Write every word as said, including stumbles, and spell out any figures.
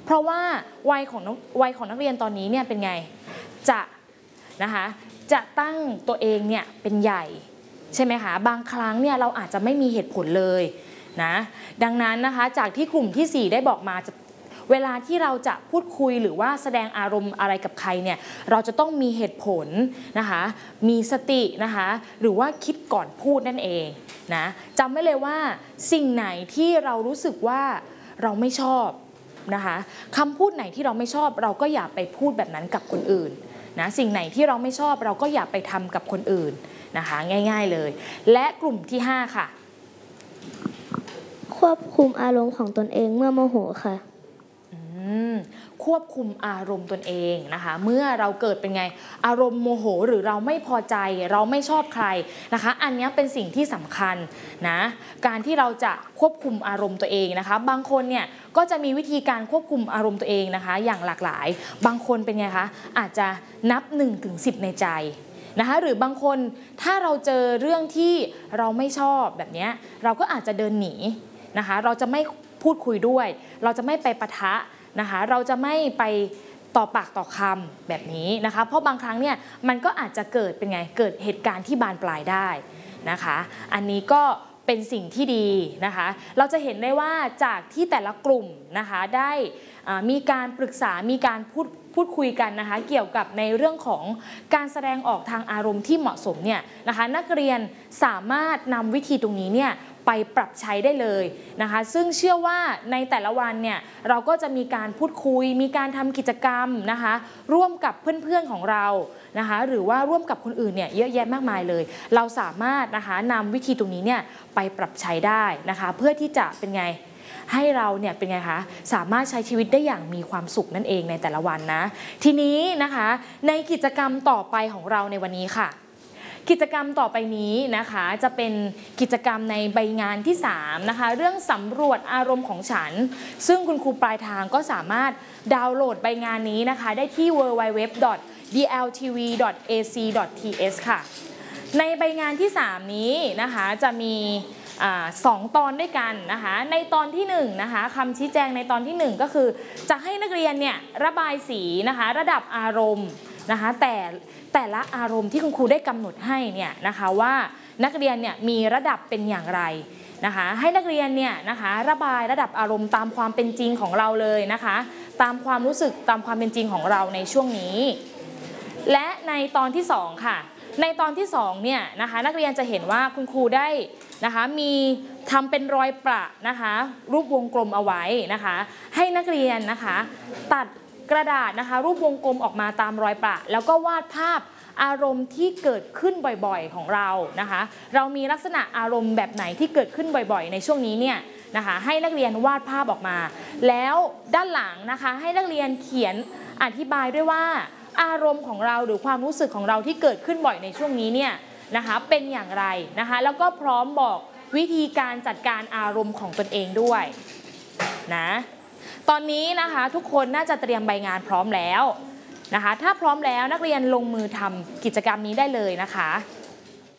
เพราะว่าวัยของวัยของนักเรียนตอนนี้เนี่ยเป็นไงจะนะคะจะตั้งตัวเองเนี่ยเป็นใหญ่ใช่ไหมคะบางครั้งเนี่ยเราอาจจะไม่มีเหตุผลเลยนะดังนั้นนะคะจากที่กลุ่มที่สี่ได้บอกมาเวลาที่เราจะพูดคุยหรือว่าแสดงอารมณ์อะไรกับใครเนี่ยเราจะต้องมีเหตุผลนะคะมีสตินะคะหรือว่าคิดก่อนพูดนั่นเองนะจำไว้เลยว่าสิ่งไหนที่เรารู้สึกว่าเราไม่ชอบนะคะคำพูดไหนที่เราไม่ชอบเราก็อย่าไปพูดแบบนั้นกับคนอื่นนะสิ่งไหนที่เราไม่ชอบเราก็อย่าไปทำกับคนอื่นนะคะง่ายๆเลยและกลุ่มที่ห้าค่ะควบคุมอารมณ์ของตนเองเมื่อโมโหค่ะควบคุมอารมณ์ตนเองนะคะเมื่อเราเกิดเป็นไงอารมณ์โมโหหรือเราไม่พอใจเราไม่ชอบใครนะคะอันนี้เป็นสิ่งที่สำคัญนะการที่เราจะควบคุมอารมณ์ตัวเองนะคะบางคนเนี่ยก็จะมีวิธีการควบคุมอารมณ์ตัวเองนะคะอย่างหลากหลายบางคนเป็นไงคะอาจจะนับ หนึ่งถึงสิบ ในใจนะคะหรือบางคนถ้าเราเจอเรื่องที่เราไม่ชอบแบบนี้เราก็อาจจะเดินหนีนะคะเราจะไม่พูดคุยด้วยเราจะไม่ไปปะทะนะคะเราจะไม่ไปต่อปากต่อคำแบบนี้นะคะเพราะบางครั้งเนี่ยมันก็อาจจะเกิดเป็นไงเกิดเหตุการณ์ที่บานปลายได้นะคะอันนี้ก็เป็นสิ่งที่ดีนะคะเราจะเห็นได้ว่าจากที่แต่ละกลุ่มนะคะได้มีการปรึกษามีการพูดพูดคุยกันนะคะเกี่ยวกับในเรื่องของการแสดงออกทางอารมณ์ที่เหมาะสมเนี่ยนะคะนักเรียนสามารถนำวิธีตรงนี้เนี่ยไปปรับใช้ได้เลยนะคะซึ่งเชื่อว่าในแต่ละวันเนี่ยเราก็จะมีการพูดคุยมีการทำกิจกรรมนะคะร่วมกับเพื่อนๆของเรานะคะหรือว่าร่วมกับคนอื่นเนี่ยเยอะแยะมากมายเลยเราสามารถนะคะนำวิธีตรงนี้เนี่ยไปปรับใช้ได้นะคะเพื่อที่จะเป็นไงให้เราเนี่ยเป็นไงคะสามารถใช้ชีวิตได้อย่างมีความสุขนั่นเองในแต่ละวันนะทีนี้นะคะในกิจกรรมต่อไปของเราในวันนี้ค่ะกิจกรรมต่อไปนี้นะคะจะเป็นกิจกรรมในใบงานที่สามนะคะเรื่องสำรวจอารมณ์ของฉันซึ่งคุณครูปลายทางก็สามารถดาวน์โหลดใบงานนี้นะคะได้ที่ ดับเบิลยู ดับเบิลยู ดับเบิลยู ดอท ดี แอล ที วี ดอท เอ ซี ดอท ที เอส ค่ะในใบงานที่สามนี้นะคะจะมีสองตอนด้วยกันนะคะในตอนที่หนึ่งนะคะคำชี้แจงในตอนที่หนึ่งก็คือจะให้นักเรียนเนี่ยระบายสีนะคะระดับอารมณ์นะคะแต่แต่ละอารมณ์ที่คุณครูได้กำหนดให้เนี่ยนะคะว่านักเรียนเนี่ยมีระดับเป็นอย่างไรนะคะให้นักเรียนเนี่ยนะคะระบายระดับอารมณ์ตามความเป็นจริงของเราเลยนะคะตามความรู้สึกตามความเป็นจริงของเราในช่วงนี้และในตอนที่สองค่ะในตอนที่สองเนี่ยนะคะนักเรียนจะเห็นว่าคุณครูได้นะคะมีทำเป็นรอยประนะคะรูปวงกลมเอาไว้นะคะให้นักเรียนนะคะตัดกระดาษนะคะรูปวงกลมออกมาตามรอยประแล้วก็วาดภาพอารมณ์ที่เกิดขึ้นบ่อยๆของเรานะคะเรามีลักษณะอารมณ์แบบไหนที่เกิดขึ้นบ่อยๆในช่วงนี้เนี่ยนะคะให้นักเรียนวาดภาพออกมาแล้วด้านหลังนะคะให้นักเรียนเขียนอธิบายด้วยว่าอารมณ์ของเราหรือความรู้สึกของเราที่เกิดขึ้นบ่อยในช่วงนี้เนี่ยนะคะเป็นอย่างไรนะคะแล้วก็พร้อมบอกวิธีการจัดการอารมณ์ของตนเองด้วยนะตอนนี้นะคะทุกคนน่าจะเตรียมใบงานพร้อมแล้วนะคะถ้าพร้อมแล้วนักเรียนลงมือทำกิจกรรมนี้ได้เลยนะคะ